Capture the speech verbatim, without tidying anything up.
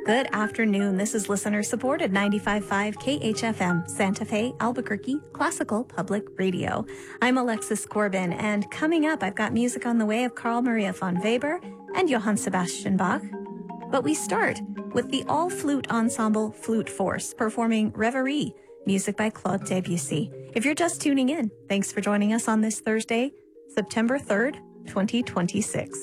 Good afternoon. This is listener-supported ninety-five point five K H F M, Santa Fe, Albuquerque, Classical Public Radio. I'm Alexis Corbin, and coming up, I've got music on the way of Carl Maria von Weber and Johann Sebastian Bach. But we start with the all-flute ensemble Flute Force performing Reverie, music by Claude Debussy. If you're just tuning in, thanks for joining us on this Thursday, September third, twenty twenty-six.